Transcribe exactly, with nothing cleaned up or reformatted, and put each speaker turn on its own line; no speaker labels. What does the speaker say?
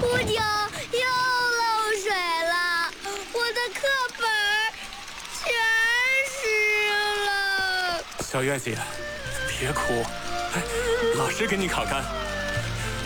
秃顶又漏水了，我的课本全湿了。
小月姐，别哭，哎，老师给你烤干。